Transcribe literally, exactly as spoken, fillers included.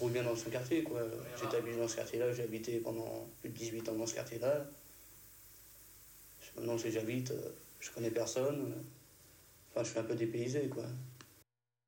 débrouille bien dans son quartier, quoi. J'étais habité dans ce quartier-là, j'ai habité pendant plus de dix-huit ans dans ce quartier-là. Maintenant, si j'habite, je connais personne. Enfin, je suis un peu dépaysé, quoi.